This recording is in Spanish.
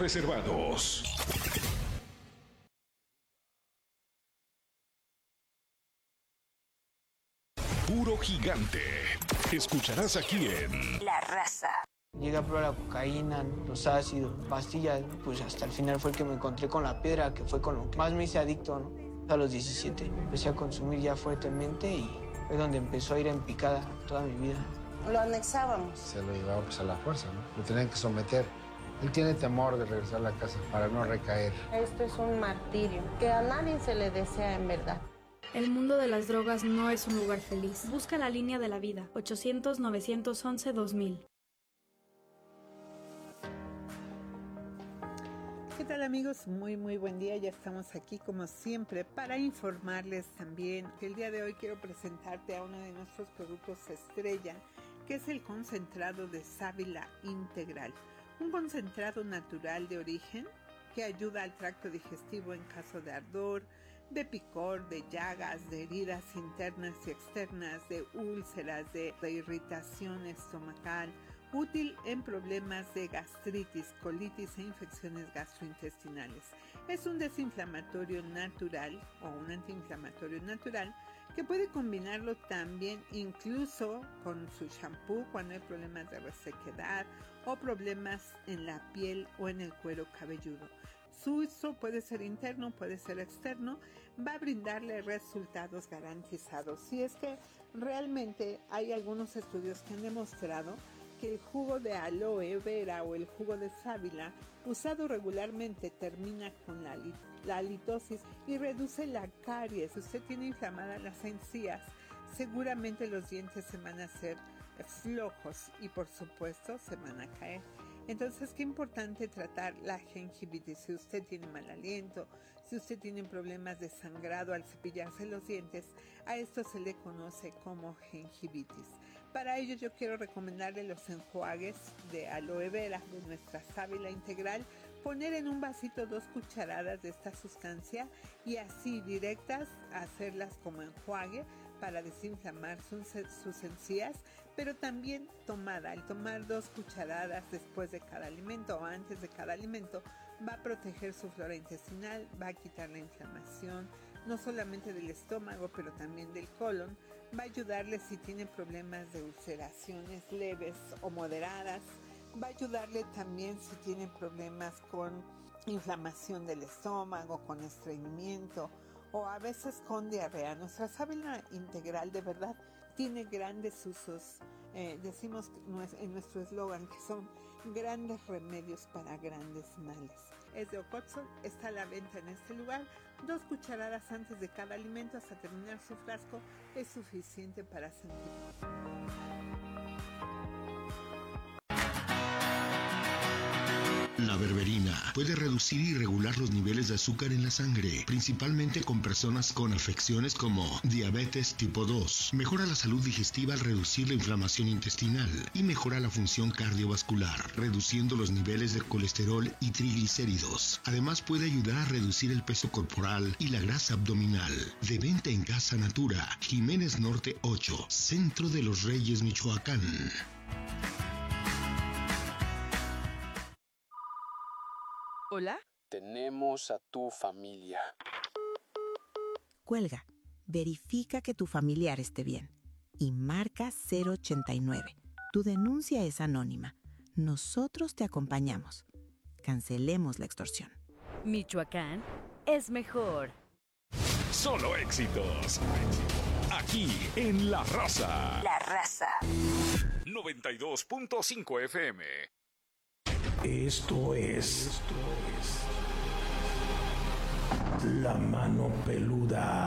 reservados. Puro gigante. Escucharás aquí en La Raza. Llegué a probar la cocaína, los ácidos, pastillas, pues hasta el final fue el que me encontré con la piedra, que fue con lo que más me hice adicto, ¿no? A los 17 empecé a consumir ya fuertemente y fue donde empezó a ir en picada toda mi vida. Lo anexábamos. Se lo llevaba pues a la fuerza, ¿no? Lo tenían que someter. Él tiene temor de regresar a la casa para no recaer. Esto es un martirio que a nadie se le desea en verdad. El mundo de las drogas no es un lugar feliz. Busca la línea de la vida. 800-911-2000. ¿Qué tal, amigos? Muy buen día. Ya estamos aquí como siempre para informarles también que el día de hoy quiero presentarte a uno de nuestros productos estrella, que es el concentrado de sábila integral. Un concentrado natural de origen que ayuda al tracto digestivo en caso de ardor, de picor, de llagas, de heridas internas y externas, de úlceras, de irritación estomacal. Útil en problemas de gastritis, colitis e infecciones gastrointestinales. Es un desinflamatorio natural o un antiinflamatorio natural que puede combinarlo también incluso con su shampoo cuando hay problemas de resequedad o problemas en la piel o en el cuero cabelludo. Su uso puede ser interno, puede ser externo, va a brindarle resultados garantizados. Si es que realmente hay algunos estudios que han demostrado que el jugo de aloe vera o el jugo de sábila usado regularmente termina con la halitosis y reduce la caries. Si usted tiene inflamadas las encías, seguramente los dientes se van a hacer flojos y por supuesto se van a caer. Entonces, qué importante tratar la gingivitis. Si usted tiene mal aliento, si usted tiene problemas de sangrado al cepillarse los dientes, a esto se le conoce como gingivitis. Para ello yo quiero recomendarle los enjuagues de aloe vera de nuestra sábila integral, poner en un vasito 2 cucharadas de esta sustancia y así directas hacerlas como enjuague para desinflamar sus encías, pero también tomada. Al tomar 2 cucharadas después de cada alimento o antes de cada alimento, va a proteger su flora intestinal, va a quitar la inflamación, no solamente del estómago, pero también del colon. Va a ayudarle si tiene problemas de ulceraciones leves o moderadas. Va a ayudarle también si tiene problemas con inflamación del estómago, con estreñimiento o a veces con diarrea. Nuestra sábila integral de verdad tiene grandes usos. Decimos en nuestro eslogan que son grandes remedios para grandes males. Es de Ocotzol, está a la venta en este lugar. 2 cucharadas antes de cada alimento hasta terminar su frasco es suficiente para sentir. La berberina puede reducir y regular los niveles de azúcar en la sangre, principalmente con personas con afecciones como diabetes tipo 2. Mejora la salud digestiva al reducir la inflamación intestinal y mejora la función cardiovascular, reduciendo los niveles de colesterol y triglicéridos. Además puede ayudar a reducir el peso corporal y la grasa abdominal. De venta en Casa Natura, Jiménez Norte 8, Centro de los Reyes, Michoacán. ¿Hola? Tenemos a tu familia. Cuelga, verifica que tu familiar esté bien y marca 089. Tu denuncia es anónima. Nosotros te acompañamos. Cancelemos la extorsión. Michoacán es mejor. Solo éxitos. Aquí en La Raza. La Raza. 92.5 FM. Esto es La Mano Peluda.